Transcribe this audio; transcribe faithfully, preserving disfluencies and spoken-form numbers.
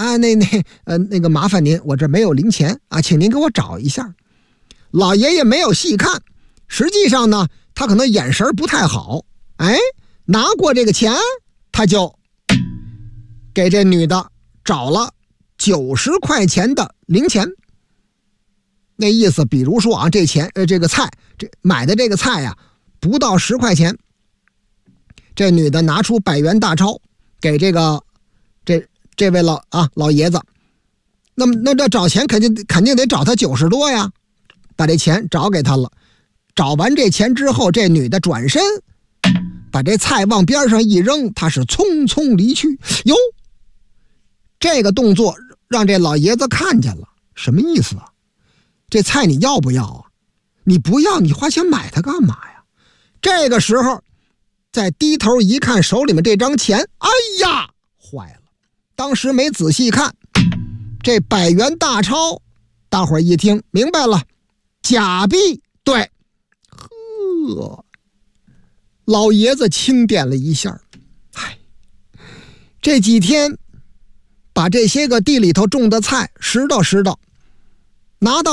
啊，那那呃那个麻烦您，我这没有零钱啊，请您给我找一下。老爷爷没有细看，实际上呢，他可能眼神不太好，哎，拿过这个钱，他就给这女的找了九十块钱的零钱。那意思，比如说啊，这钱呃这个菜，这买的这个菜呀、啊，不到十块钱。这女的拿出百元大钞给这个这这位老啊老爷子，那么那这找钱肯定肯定得找他九十多呀，把这钱找给他了。找完这钱之后，这女的转身把这菜往边上一扔，她是匆匆离去。哟，这个动作让这老爷子看见了，什么意思啊？这菜你要不要啊？你不要，你花钱买它干嘛呀？这个时候再低头一看手里面这张钱，哎呀，坏了！当时没仔细看，这百元大钞，大伙儿一听明白了，假币。对，呵，老爷子清点了一下，唉，这几天把这些个地里头种的菜拾掇拾掇，拿到